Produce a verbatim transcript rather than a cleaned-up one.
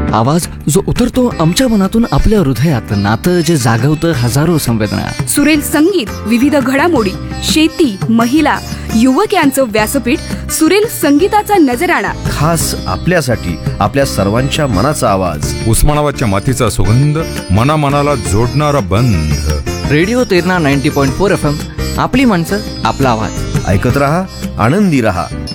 आवाज जो उतरतो आमच्या मनातून आपल्या हृदयात, नातं जे जागवतं हजारो संवेदना. सुरेल संगीत, विविध घडामोडी, शेती, महिला, युवक यांचं व्यासपीठ. सुरेल संगीताचा नजराणा, खास आपल्यासाठी, आपल्या सर्वांच्या मनाचा आवाज. उस्मानाबादच्या मातीचा सुगंध, मनामनाला जोडणारा बंध. Radio Terna ninety point four F M. आपली माणसं, आपला आवाज. ऐकत रहा, आनंदी रहा.